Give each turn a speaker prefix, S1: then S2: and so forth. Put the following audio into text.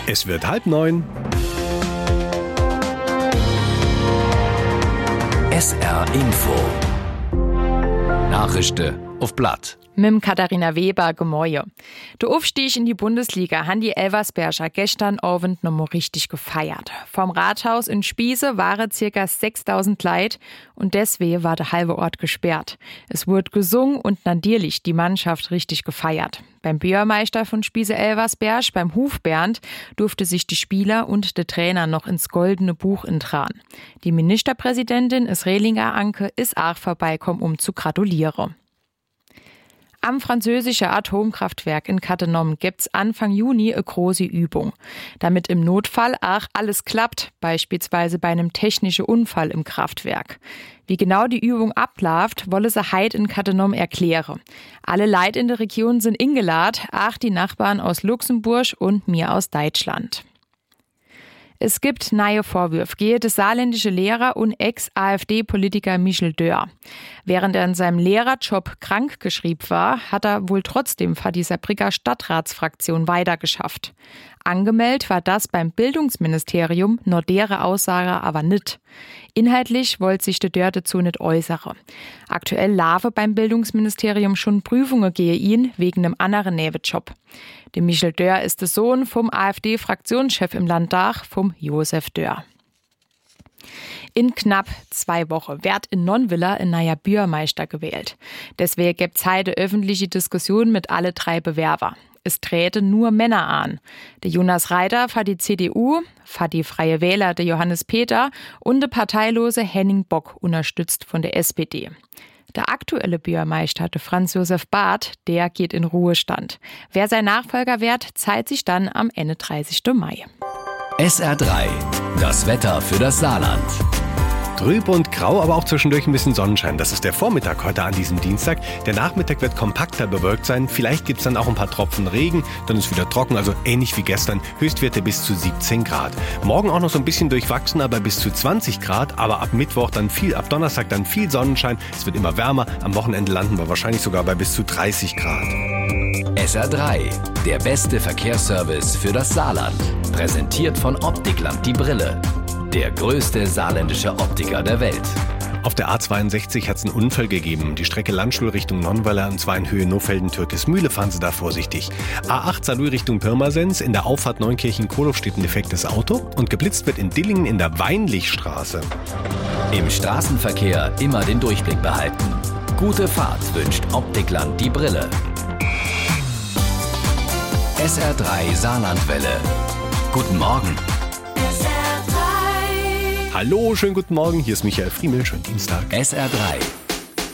S1: Es wird 8:30.
S2: SR Info. Nachrichten auf Blatt.
S3: Mit Katharina Weber, Gemäue. Der Aufstieg in die Bundesliga haben die Elversberger gestern Abend noch mal richtig gefeiert. Vom Rathaus in Spiese waren ca. 6.000 Leute und deswegen war der halbe Ort gesperrt. Es wurde gesungen und natürlich die Mannschaft richtig gefeiert. Beim Bürgermeister von Spiese-Elversberg, beim Hufbernd, durfte sich die Spieler und der Trainer noch ins goldene Buch intragen. Die Ministerpräsidentin Israelinger Anke ist auch vorbeikommen, um zu gratulieren. Am französischen Atomkraftwerk in Cattenom gibt's Anfang Juni eine große Übung. Damit im Notfall auch alles klappt, beispielsweise bei einem technischen Unfall im Kraftwerk. Wie genau die Übung abläuft, wolle sie heute in Cattenom erklären. Alle Leute in der Region sind eingeladen, auch die Nachbarn aus Luxemburg und mir aus Deutschland. Es gibt neue Vorwürfe gegen den saarländischen Lehrer und Ex-AfD-Politiker Michel Dörr. Während er in seinem Lehrerjob krankgeschrieben war, hat er wohl trotzdem für die Saarbrücker Stadtratsfraktion weitergeschafft. Angemeldet war das beim Bildungsministerium, nur deren Aussage aber nicht. Inhaltlich wollte sich der Dörr dazu nicht äußern. Aktuell laufen beim Bildungsministerium schon Prüfungen gegen ihn wegen einem anderen Nebenjob. Der Michel Dörr ist der Sohn vom AfD-Fraktionschef im Landtag, vom Josef Dörr. In knapp 2 Wochen wird in Nonnwiller ein neuer Bürgermeister gewählt. Deswegen gibt es heute öffentliche Diskussion mit alle 3 Bewerber. Es treten nur Männer an. Der Jonas Reiter für die CDU, für die Freie Wähler der Johannes Peter und der parteilose Henning Bock, unterstützt von der SPD. Der aktuelle Bürgermeister, der Franz Josef Barth, der geht in Ruhestand. Wer sein Nachfolger wird, zeigt sich dann am 31. Mai.
S2: SR3, das Wetter für das Saarland.
S1: Trüb und grau, aber auch zwischendurch ein bisschen Sonnenschein. Das ist der Vormittag heute an diesem Dienstag. Der Nachmittag wird kompakter bewölkt sein. Vielleicht gibt es dann auch ein paar Tropfen Regen. Dann ist wieder trocken, also ähnlich wie gestern. Höchstwerte bis zu 17 Grad. Morgen auch noch so ein bisschen durchwachsen, aber bis zu 20 Grad. Aber ab Mittwoch ab Donnerstag dann viel Sonnenschein. Es wird immer wärmer. Am Wochenende landen wir wahrscheinlich sogar bei bis zu 30 Grad.
S2: SR3, der beste Verkehrsservice für das Saarland. Präsentiert von Optikland die Brille. Der größte saarländische Optiker der Welt.
S1: Auf der A62 hat es einen Unfall gegeben. Die Strecke Landstuhl Richtung Nonnweiler, und zwar in Höhe Nofelden-Türkismühle, fahren Sie da vorsichtig. A8 Saarlouis Richtung Pirmasens, in der Auffahrt Neunkirchen-Kolow steht ein defektes Auto und geblitzt wird in Dillingen in der Weinlichstraße.
S2: Im Straßenverkehr immer den Durchblick behalten. Gute Fahrt wünscht Optikland die Brille. SR3 Saarlandwelle. Guten Morgen.
S1: Hallo, schönen guten Morgen, hier ist Michael Friemel, schönen Dienstag.
S2: SR3